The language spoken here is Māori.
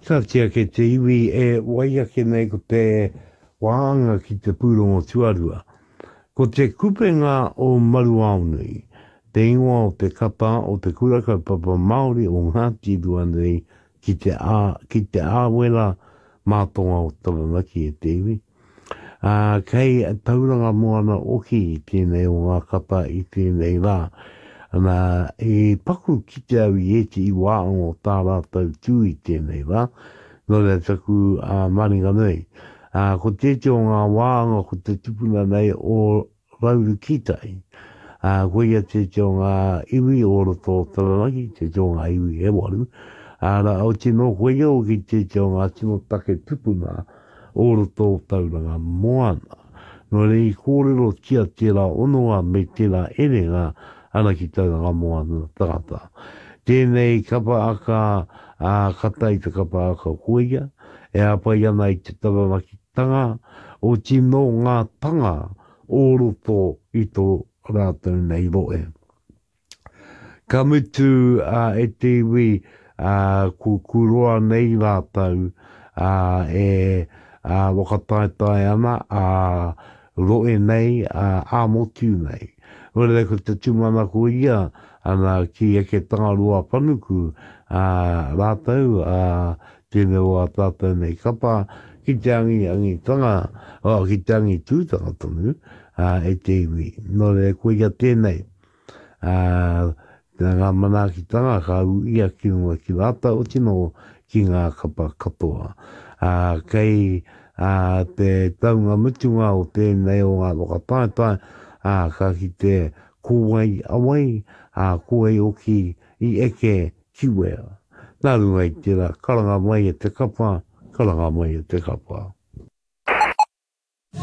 Tatia ke te iwi e waia ke nei ko te wāanga ki te pūrongo tuarua. Ko te kupenga o Maruaunui, te ingoa o te kapa o te kuraka papa Māori o Ngāti Duanei ki te āwela mātonga o Taranaki e te iwi. Kei tauranga moana oki I tēnei o ngā kapa I tēnei rā. Ana e paku ki te au I eti I wāongo tā rātau tū I tēnei rā. No rea taku maringa nei. Ko tēte o ngā wāonga ko te tupuna nei o rauru kitai. Ko ia tēte o ngā iwi o roto o Taranaki, tēte o ngā iwi e waru. Ara au tino koe o ki tēte o ngā tino take tupuna o roto o tauranga moana. No rei kōrero tia tērā onoa me tērā erenga ana ki tauranga moana tagata. Tēnei kapa aka katai te kapa aka koea, e apai ana I te Taranaki tanga o tino ngā tanga o roto I tō rātou nei roe. Ka mutu e te iwi ku kuroa nei rātou e wakataetai ana roe nei a motu nei. Ore ko te tumana ko ia ana ki eke tangarua panuku rātou tēnei o a tātou nei kapa ki te angi tanga, ki te angi tūtanga tonu e te iwi. No re ko ia tēnei ngā manakitanga ka ia ki noa ki rāta o tino ki ngā kapa katoa. Kei te taunga mutunga o tēnei o ngā whakataetai ka ki te kōwei awai, kōwei oki I eke kiwea. Nā runga I tērā, karanga mai e te kapa, karanga mai e te kapa.